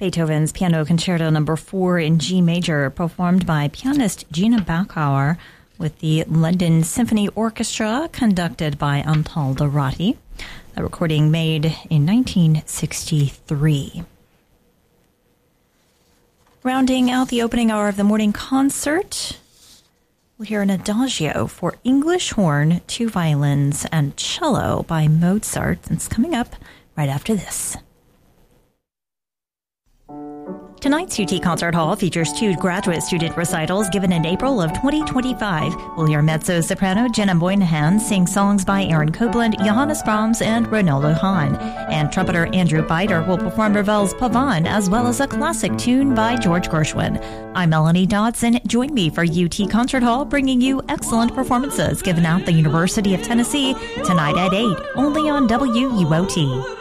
Beethoven's Piano Concerto No. 4 in G major, performed by pianist Gina Bachauer with the London Symphony Orchestra, conducted by Ampal Dorati. A recording made in 1963. Rounding out the opening hour of the morning concert, we'll hear an adagio for English horn, 2 violins, and cello by Mozart. It's coming up right after this. Tonight's UT Concert Hall features 2 graduate student recitals given in April of 2025. We'll hear mezzo-soprano Jenna Moynihan sing songs by Aaron Copland, Johannes Brahms, and Ronaldo Hahn. And trumpeter Andrew Bider will perform Ravel's Pavane, as well as a classic tune by George Gershwin. I'm Melanie Dodson. Join me for UT Concert Hall, bringing you excellent performances given at the University of Tennessee tonight at 8, only on WUOT.